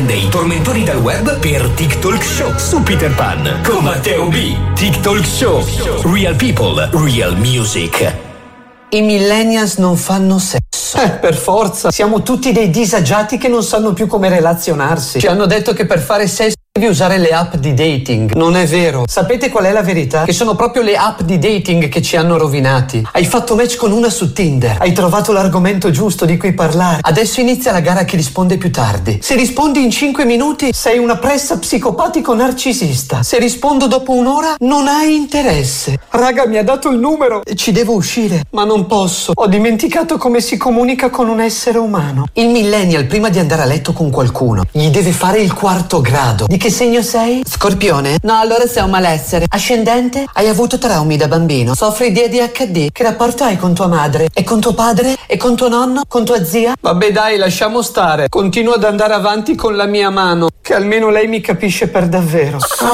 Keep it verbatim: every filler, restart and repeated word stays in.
difende i tormentori dal web per TikTok Show su Peter Pan con Matteo B. TikTok Show. Real people, real music. I millennials non fanno sesso. Eh, per forza. Siamo tutti dei disagiati che non sanno più come relazionarsi. Ci hanno detto che per fare sesso devi usare le app di dating. Non è vero. Sapete qual è la verità? Che sono proprio le app di dating che ci hanno rovinati. Hai fatto match con una su Tinder. Hai trovato l'argomento giusto di cui parlare. Adesso inizia la gara a chi risponde più tardi. Se rispondi in cinque minuti, sei una pressa psicopatico narcisista. Se rispondo dopo un'ora, non hai interesse. Raga, mi ha dato il numero e ci devo uscire. Ma non posso. Ho dimenticato come si comunica con un essere umano. Il millennial, prima di andare a letto con qualcuno, gli deve fare il quarto grado. Di che segno sei? Scorpione? No, allora sei un malessere. Ascendente? Hai avuto traumi da bambino. Soffri di A D H D. Che rapporto hai con tua madre? E con tuo padre? E con tuo nonno? Con tua zia? Vabbè dai, lasciamo stare. Continuo ad andare avanti con la mia mano, che almeno lei mi capisce per davvero.